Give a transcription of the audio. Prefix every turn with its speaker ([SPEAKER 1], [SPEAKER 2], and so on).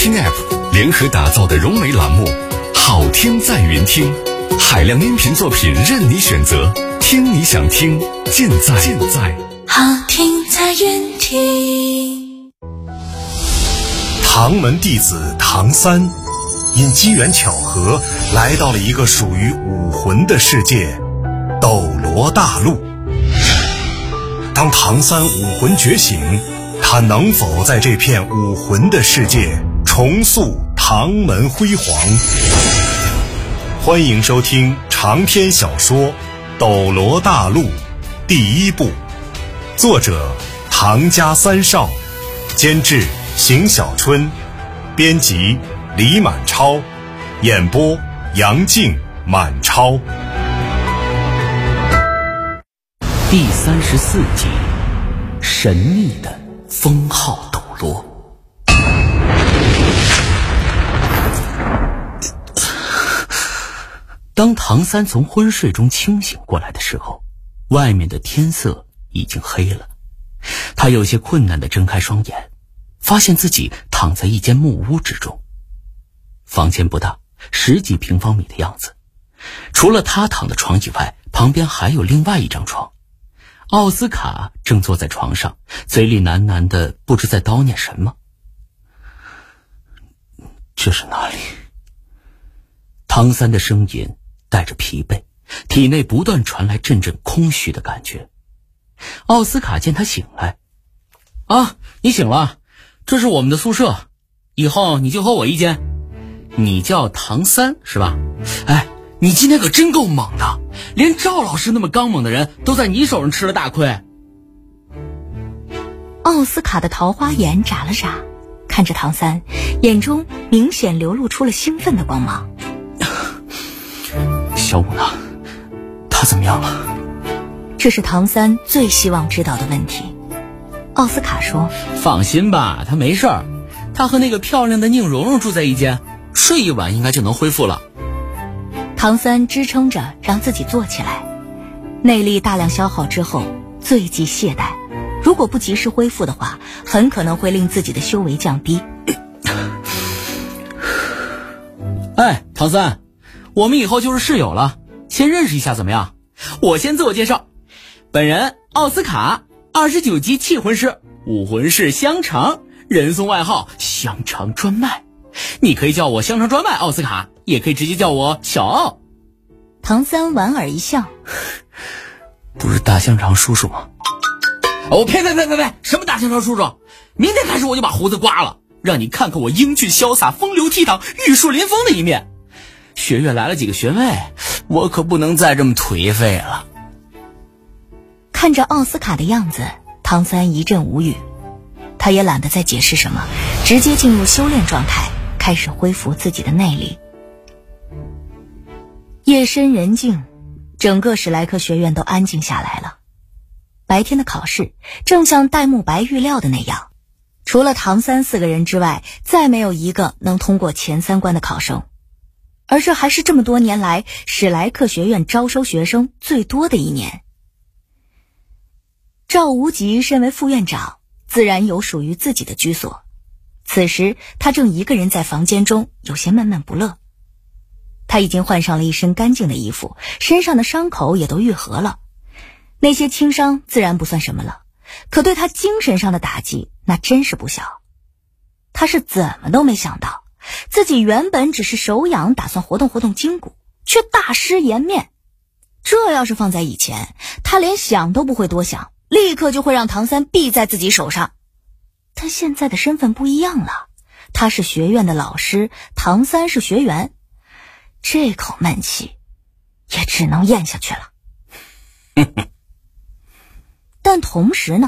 [SPEAKER 1] 听 App 联合打造的融媒栏目，好听在云听，海量音频作品任你选择，听你想听，尽在
[SPEAKER 2] 好听在云听。
[SPEAKER 3] 唐门弟子唐三因机缘巧合来到了一个属于武魂的世界斗罗大陆。当唐三武魂觉醒，他能否在这片武魂的世界重塑唐门辉煌？欢迎收听长篇小说《斗罗大陆》第一部，作者唐家三少，监制邢小春，编辑李满超，演播杨静、满超。
[SPEAKER 4] 第34集，神秘的封号斗罗。当唐三从昏睡中清醒过来的时候，外面的天色已经黑了。他有些困难地睁开双眼，发现自己躺在一间木屋之中。房间不大，10几平方米的样子。除了他躺的床以外，旁边还有另外一张床。奥斯卡正坐在床上，嘴里喃喃的不知在叨念什么。这是哪里？唐三的声音带着疲惫，体内不断传来阵阵空虚的感觉。奥斯卡见他醒来，啊，你醒了，这是我们的宿舍，以后你就和我一间。你叫唐三是吧？哎，你今天可真够猛的，连赵老师那么刚猛的人都在你手上吃了大亏。
[SPEAKER 2] 奥斯卡的桃花眼眨了眨，看着唐三，眼中明显流露出了兴奋的光芒。
[SPEAKER 4] 小五呢？他怎么样了？
[SPEAKER 2] 这是唐三最希望知道的问题。奥斯卡说：
[SPEAKER 4] 放心吧，他没事儿，他和那个漂亮的宁荣荣住在一间，睡一晚应该就能恢复了。
[SPEAKER 2] 唐三支撑着让自己坐起来，内力大量消耗之后最忌懈怠，如果不及时恢复的话，很可能会令自己的修为降低。
[SPEAKER 4] 哎，唐三，我们以后就是室友了，先认识一下怎么样？我先自我介绍，本人奥斯卡，29级气魂师，武魂是香肠，人送外号香肠专卖。你可以叫我香肠专卖奥斯卡，也可以直接叫我小奥。
[SPEAKER 2] 唐三莞尔一笑，
[SPEAKER 4] 不是大香肠叔叔吗？哦，呸！什么大香肠叔叔？明天开始我就把胡子刮了，让你看看我英俊潇洒、风流倜傥、玉树临风的一面。学院来了几个学妹，我可不能再这么颓废了。
[SPEAKER 2] 看着奥斯卡的样子，唐三一阵无语，他也懒得再解释什么，直接进入修炼状态，开始恢复自己的内力。夜深人静，整个史莱克学院都安静下来了。白天的考试正像戴沐白预料的那样，除了唐三4个人之外，再没有一个能通过前3关的考生，而这还是这么多年来史莱克学院招收学生最多的一年。赵无极身为副院长，自然有属于自己的居所。此时他正一个人在房间中，有些闷闷不乐。他已经换上了一身干净的衣服，身上的伤口也都愈合了。那些轻伤自然不算什么了，可对他精神上的打击那真是不小。他是怎么都没想到，自己原本只是手痒打算活动活动筋骨，却大失颜面。这要是放在以前，他连想都不会多想，立刻就会让唐三毙在自己手上。但现在的身份不一样了，他是学院的老师，唐三是学员，这口闷气也只能咽下去了。但同时呢，